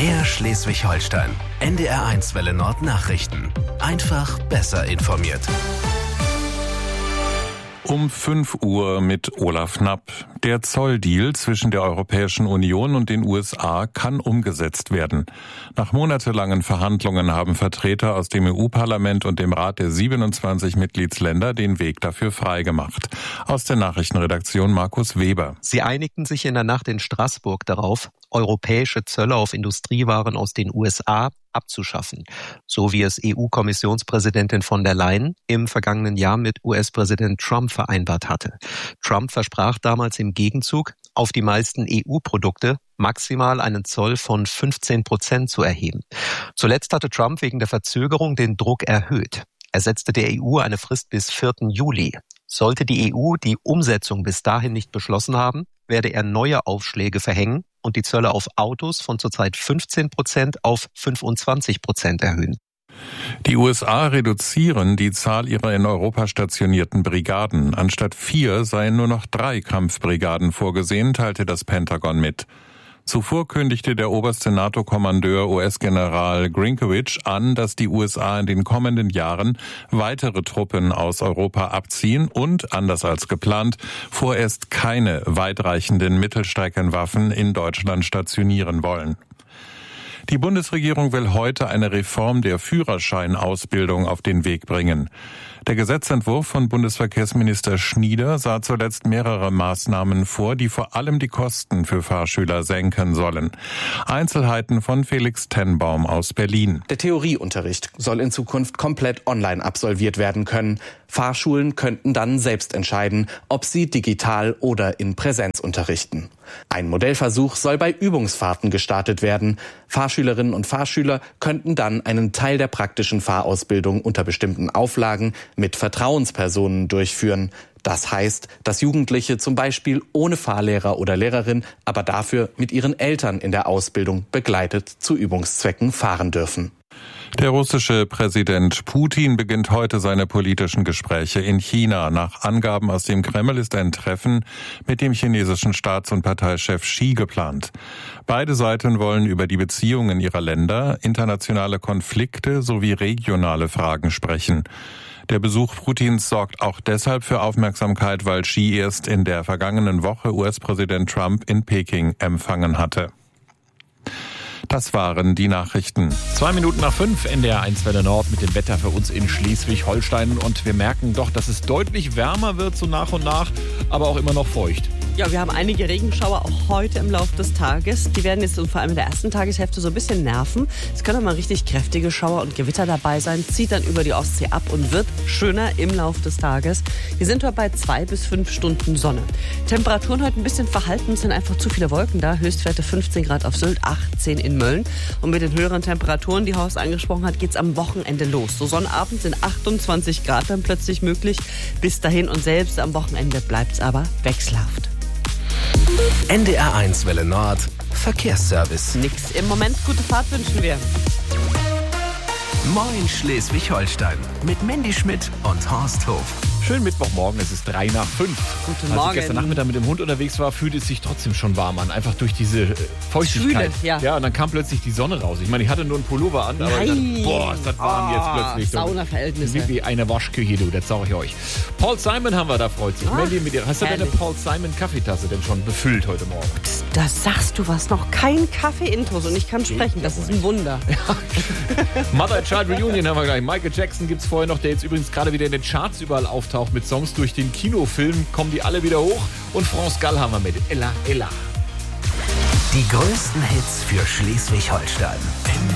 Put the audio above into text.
Mehr Schleswig-Holstein. NDR1 Welle Nord Nachrichten. Einfach besser informiert. Um 5 Uhr mit Olaf Knapp. Der Zolldeal zwischen der Europäischen Union und den USA kann umgesetzt werden. Nach monatelangen Verhandlungen haben Vertreter aus dem EU-Parlament und dem Rat der 27 Mitgliedsländer den Weg dafür freigemacht. Aus der Nachrichtenredaktion Markus Weber. Sie einigten sich in der Nacht in Straßburg darauf, europäische Zölle auf Industriewaren aus den USA abzuschaffen, so wie es EU-Kommissionspräsidentin von der Leyen im vergangenen Jahr mit US-Präsident Trump vereinbart hatte. Trump versprach damals im Gegenzug, auf die meisten EU-Produkte maximal einen Zoll von 15% zu erheben. Zuletzt hatte Trump wegen der Verzögerung den Druck erhöht. Er setzte der EU eine Frist bis 4. Juli. Sollte die EU die Umsetzung bis dahin nicht beschlossen haben, werde er neue Aufschläge verhängen und die Zölle auf Autos von zurzeit 15% auf 25% erhöhen. Die USA reduzieren die Zahl ihrer in Europa stationierten Brigaden. Anstatt 4 seien nur noch 3 Kampfbrigaden vorgesehen, teilte das Pentagon mit. Zuvor kündigte der oberste NATO-Kommandeur US-General Grinkewitsch an, dass die USA in den kommenden Jahren weitere Truppen aus Europa abziehen und, anders als geplant, vorerst keine weitreichenden Mittelstreckenwaffen in Deutschland stationieren wollen. Die Bundesregierung will heute eine Reform der Führerscheinausbildung auf den Weg bringen. Der Gesetzentwurf von Bundesverkehrsminister Schnieder sah zuletzt mehrere Maßnahmen vor, die vor allem die Kosten für Fahrschüler senken sollen. Einzelheiten von Felix Tenbaum aus Berlin. Der Theorieunterricht soll in Zukunft komplett online absolviert werden können. Fahrschulen könnten dann selbst entscheiden, ob sie digital oder in Präsenz unterrichten. Ein Modellversuch soll bei Übungsfahrten gestartet werden. Fahrschülerinnen und Fahrschüler könnten dann einen Teil der praktischen Fahrausbildung unter bestimmten Auflagen mit Vertrauenspersonen durchführen. Das heißt, dass Jugendliche zum Beispiel ohne Fahrlehrer oder Lehrerin, aber dafür mit ihren Eltern in der Ausbildung begleitet zu Übungszwecken fahren dürfen. Der russische Präsident Putin beginnt heute seine politischen Gespräche in China. Nach Angaben aus dem Kreml ist ein Treffen mit dem chinesischen Staats- und Parteichef Xi geplant. Beide Seiten wollen über die Beziehungen ihrer Länder, internationale Konflikte sowie regionale Fragen sprechen. Der Besuch Putins sorgt auch deshalb für Aufmerksamkeit, weil Xi erst in der vergangenen Woche US-Präsident Trump in Peking empfangen hatte. Das waren die Nachrichten. 5:02 NDR1 Welle Nord mit dem Wetter für uns in Schleswig-Holstein. Und wir merken doch, dass es deutlich wärmer wird so nach und nach, aber auch immer noch feucht. Ja, wir haben einige Regenschauer auch heute im Laufe des Tages. Die werden jetzt vor allem in der ersten Tageshälfte so ein bisschen nerven. Es können auch mal richtig kräftige Schauer und Gewitter dabei sein. Zieht dann über die Ostsee ab und wird schöner im Laufe des Tages. Wir sind heute bei 2 bis 5 Stunden Sonne. Temperaturen heute ein bisschen verhalten, es sind einfach zu viele Wolken da. Höchstwerte 15 Grad auf Sylt, 18 in Mölln. Und mit den höheren Temperaturen, die Horst angesprochen hat, geht's am Wochenende los. So Sonnabend sind 28 Grad dann plötzlich möglich. Bis dahin und selbst am Wochenende bleibt's aber wechselhaft. NDR1 Welle Nord Verkehrsservice. Nix im Moment. Gute Fahrt wünschen wir. Moin Schleswig-Holstein mit Mandy Schmidt und Horst Hof. Schönen Mittwochmorgen, es ist 3:05. Guten Als Morgen. ich gestern Nachmittag mit dem Hund unterwegs war, fühlte es sich trotzdem schon warm an. Einfach durch diese Feuchtigkeit. Schwüle, ja. Und dann kam plötzlich die Sonne raus. Ich meine, ich hatte nur einen Pullover an, aber ich dachte, boah, ist das warm jetzt plötzlich. Saunaverhältnisse. Wie eine Waschküche, du, das sage ich euch. Paul Simon haben wir, da freut sich. Mandy, mit dir. Hast du deine Paul Simon Kaffeetasse denn schon befüllt heute Morgen? Da sagst du was, noch kein Kaffee-Intus und ich kann sprechen. Das ist ein Wunder. Mother-Child Reunion haben wir gleich. Michael Jackson gibt's vorher noch, der jetzt übrigens gerade wieder in den Charts überall auftaucht mit Songs. Durch den Kinofilm kommen die alle wieder hoch. Und France Gall haben wir mit Ella, Ella. Die größten Hits für Schleswig-Holstein.